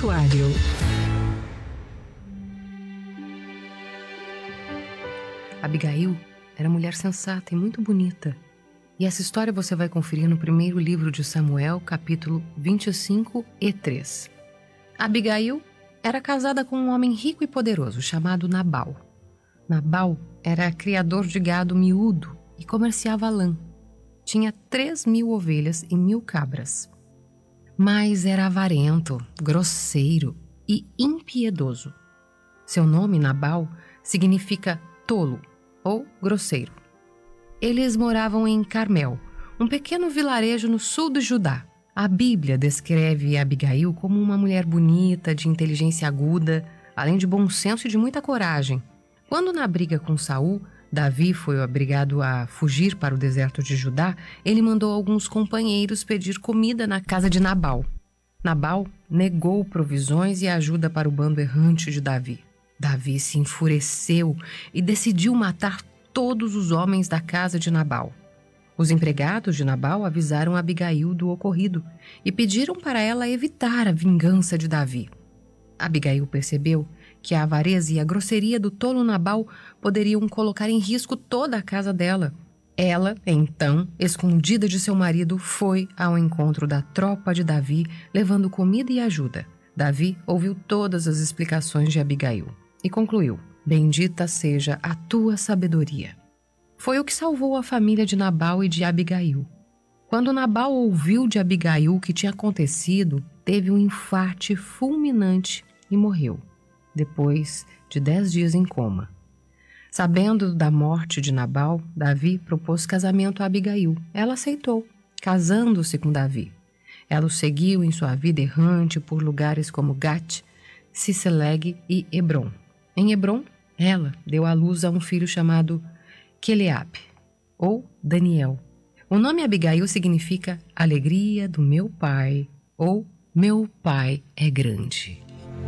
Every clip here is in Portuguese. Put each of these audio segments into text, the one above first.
Santuário. Abigail era mulher sensata e muito bonita. E essa história você vai conferir no primeiro livro de Samuel, capítulo 25 e 3. Abigail era casada com um homem rico e poderoso chamado Nabal. Nabal era criador de gado miúdo e comerciava lã. Tinha 3.000 ovelhas e 1.000 cabras. Mas era avarento, grosseiro e impiedoso. Seu nome, Nabal, significa tolo ou grosseiro. Eles moravam em Carmel, um pequeno vilarejo no sul de Judá. A Bíblia descreve Abigail como uma mulher bonita, de inteligência aguda, além de bom senso e de muita coragem. Quando na briga com Saul, Davi foi obrigado a fugir para o deserto de Judá, ele mandou alguns companheiros pedir comida na casa de Nabal. Nabal negou provisões e ajuda para o bando errante de Davi. Davi se enfureceu e decidiu matar todos os homens da casa de Nabal. Os empregados de Nabal avisaram Abigail do ocorrido e pediram para ela evitar a vingança de Davi. Abigail percebeu que a avareza e a grosseria do tolo Nabal poderiam colocar em risco toda a casa dela. Ela, então, escondida de seu marido, foi ao encontro da tropa de Davi, levando comida e ajuda. Davi ouviu todas as explicações de Abigail e concluiu: bendita seja a tua sabedoria. Foi o que salvou a família de Nabal e de Abigail. Quando Nabal ouviu de Abigail o que tinha acontecido, teve um infarte fulminante e morreu, depois de 10 dias em coma. Sabendo da morte de Nabal, Davi propôs casamento a Abigail. Ela aceitou, casando-se com Davi. Ela o seguiu em sua vida errante por lugares como Gate, Ciceleg e Hebrom. Em Hebrom, ela deu à luz a um filho chamado Queleabe, ou Daniel. O nome Abigail significa alegria do meu pai, ou meu pai é grande.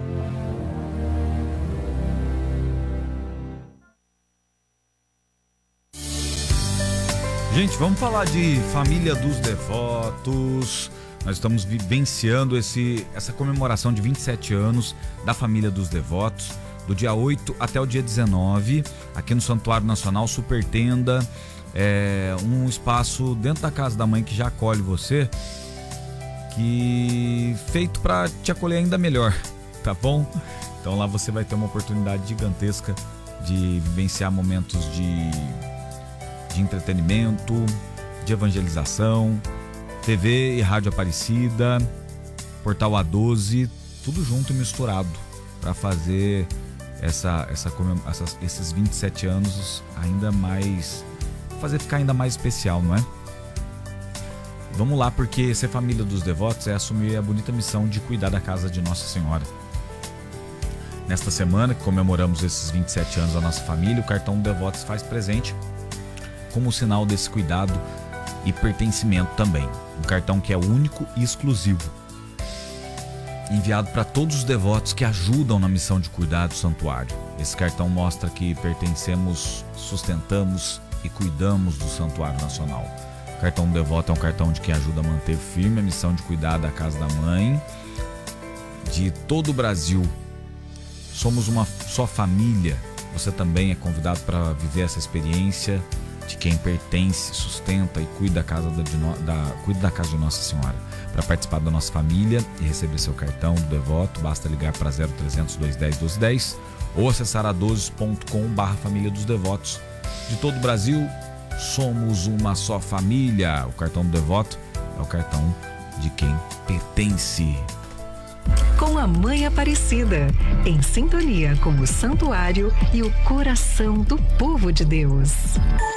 Gente, vamos falar de Família dos Devotos. Nós estamos vivenciando essa comemoração de 27 anos da Família dos Devotos, do dia 8 até o dia 19, aqui no Santuário Nacional Super Tenda, um espaço dentro da casa da mãe que já acolhe você, que feito para te acolher ainda melhor, tá bom? Então lá você vai ter uma oportunidade gigantesca de vivenciar momentos de entretenimento, de evangelização, TV e rádio Aparecida, Portal A12, tudo junto e misturado para fazer esses 27 anos ainda mais, fazer ficar ainda mais especial, não é? Vamos lá, porque ser família dos devotos é assumir a bonita missão de cuidar da casa de Nossa Senhora. Nesta semana que comemoramos esses 27 anos da nossa família, o cartão Devotos faz presente como sinal desse cuidado e pertencimento também. Um cartão que é único e exclusivo, enviado para todos os devotos que ajudam na missão de cuidar do santuário. Esse cartão mostra que pertencemos, sustentamos e cuidamos do Santuário Nacional. O cartão do devoto é um cartão de quem ajuda a manter firme a missão de cuidar da casa da mãe de todo o Brasil. Somos uma só família. Você também é convidado para viver essa experiência de quem pertence, sustenta e cuida da casa de Nossa Senhora. Para participar da nossa família e receber seu cartão do devoto, basta ligar para 0300 210 1210 ou acessar a12.com/família dos devotos. De todo o Brasil, somos uma só família. O cartão do devoto é o cartão de quem pertence. Com a Mãe Aparecida, em sintonia com o santuário e o coração do povo de Deus.